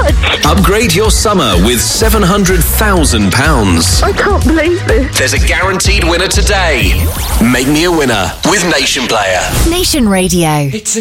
much. Upgrade your summer with £700,000. I can't believe this. There's a guaranteed winner today. Make me a winner with Nation Player. Nation Radio. It's a